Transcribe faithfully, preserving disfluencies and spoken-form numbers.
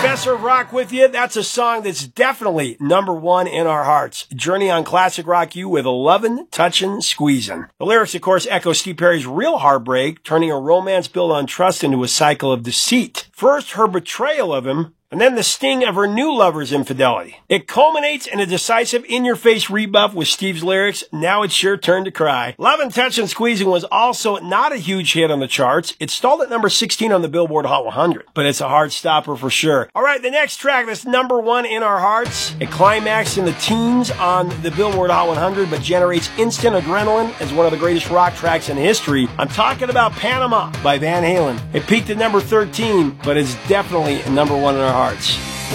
Professor of Rock with you. That's a song that's definitely number one in our hearts. Journey on Classic Rock U with Lovin', Touchin', Squeezin'. The lyrics, of course, echo Steve Perry's real heartbreak, turning a romance built on trust into a cycle of deceit. First, her betrayal of him, and then the sting of her new lover's infidelity. It culminates in a decisive, in-your-face rebuff with Steve's lyrics, "Now it's your turn to cry." Lovin', Touchin', Squeezin' was also not a huge hit on the charts. It stalled at number sixteen on the Billboard Hot one hundred, but it's a hard stopper for sure. All right, the next track that's number one in our hearts. It climaxed in the teens on the Billboard Hot one hundred, but generates instant adrenaline as one of the greatest rock tracks in history. I'm talking about Panama by Van Halen. It peaked at number thirteen, but it's definitely number one in our hearts.